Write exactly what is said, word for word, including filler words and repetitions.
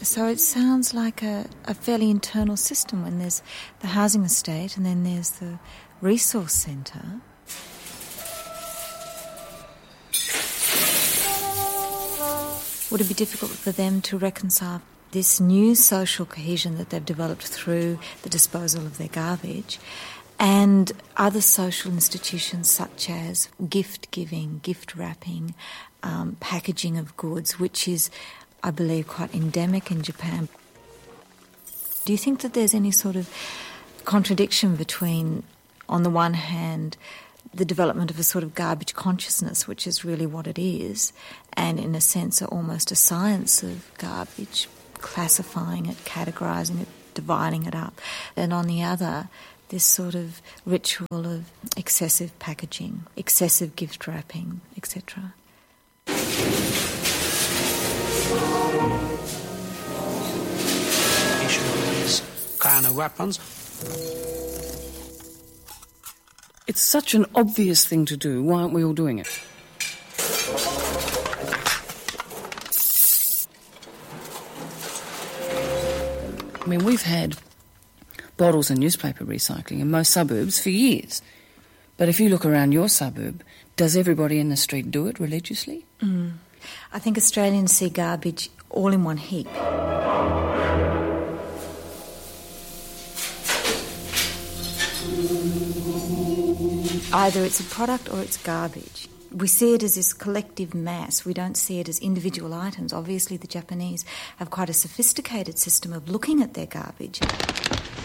So it sounds like a, a fairly internal system when there's the housing estate and then there's the resource centre. Would it be difficult for them to reconcile this new social cohesion that they've developed through the disposal of their garbage and other social institutions such as gift giving, gift wrapping, um, packaging of goods, which is, I believe, quite endemic in Japan? Do you think that there's any sort of contradiction between, on the one hand, the development of a sort of garbage consciousness, which is really what it is, and in a sense almost a science of garbage, classifying it, categorising it, dividing it up, and on the other, this sort of ritual of excessive packaging, excessive gift wrapping, et cetera? Issue of these kind of weapons. It's such an obvious thing to do. Why aren't we all doing it? I mean, we've had bottles and newspaper recycling in most suburbs for years. But if you look around your suburb, does everybody in the street do it religiously? Mm. I think Australians see garbage all in one heap. Either it's a product or it's garbage. We see it as this collective mass. We don't see it as individual items. Obviously, the Japanese have quite a sophisticated system of looking at their garbage.